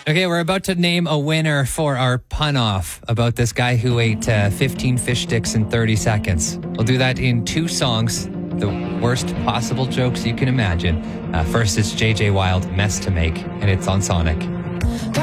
Okay, we're about to name a winner for our pun off about this guy who ate 15 fish sticks in 30 seconds. We'll do that in 2 songs, the worst possible jokes you can imagine. First is JJ Wild, Mess to Make, and it's on Sonic.